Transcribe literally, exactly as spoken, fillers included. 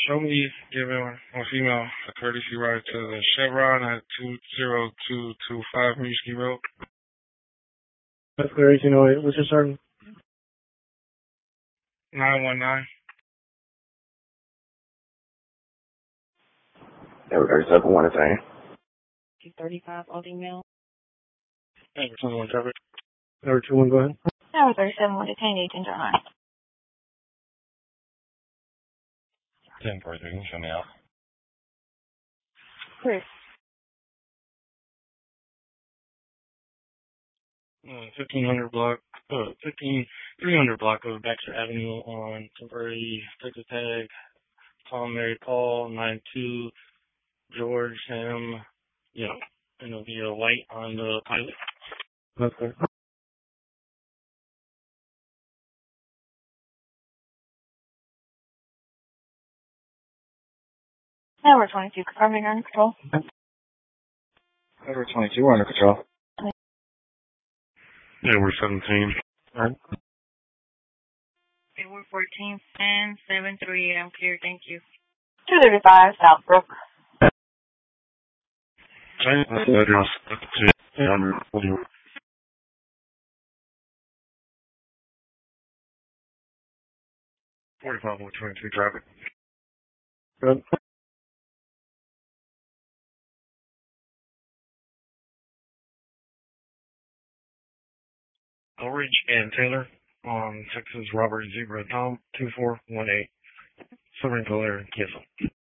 Show me giving a female a courtesy ride to the Chevron at two zero two two five Music Road. That's clear, eighteen oh eight. What's your starting? nine one nine. Number thirty-seven, one to ten. two thirty-five, old email. Number twenty-one, covered. Number two one, go ahead. Number thirty-seven, one to ten, agent John. ten forty-three, show me out. Clear. Uh, fifteen hundred block, uh, fifteen, three hundred block of Baxter Avenue on temporary Texas tag. Tom, Mary, Paul, nine two, George, Sam, yeah, and it'll be a white on the pilot. That's clear. Number twenty-two, confirming under control. Number twenty-two, we're under control. Yeah, we're seventeen. Alright. Okay, we're fourteen, ten, seven, three, I'm clear, thank you. two thirty-five, Southbrook. Same address, to forty-five over twenty-two traffic. Good. Elridge and Taylor on Texas Robert Zebra Tom two four one eight. Silver and Color, Kiss.